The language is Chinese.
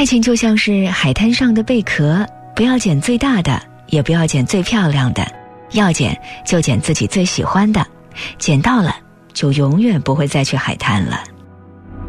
情就像是海滩上的贝壳，不要捡最大的，也不要捡最漂亮的，要捡就捡自己最喜欢的，捡到了就永远不会再去海滩了。